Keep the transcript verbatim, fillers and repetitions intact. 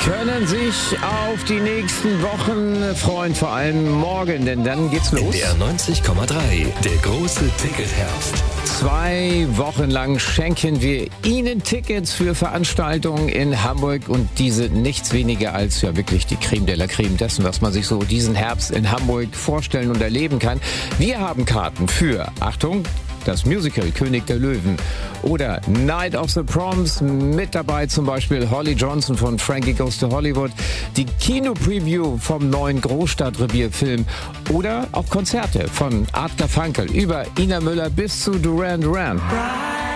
können sich auf die nächsten Wochen freuen, vor allem morgen, denn dann geht's los. In der neunzig Komma drei, der große Ticketherbst. Zwei Wochen lang schenken wir Ihnen Tickets für Veranstaltungen in Hamburg und diese nichts weniger als ja wirklich die Creme de la Creme dessen, was man sich so diesen Herbst in Hamburg vorstellen und erleben kann. Wir haben Karten für, Achtung, das Musical König der Löwen oder Night of the Proms, mit dabei zum Beispiel Holly Johnson von Frankie Goes to Hollywood, die Kino-Preview vom neuen Großstadtrevier-Film oder auch Konzerte von Art Garfunkel über Ina Müller bis zu Duran Duran.